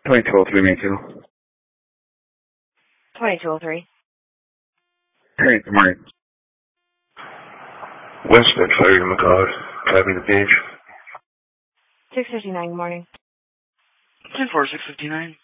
2203 Mayfield. 2203. Hey, good morning. Western Fire McCall. Copy the page. 659, good morning. 10-4, 659.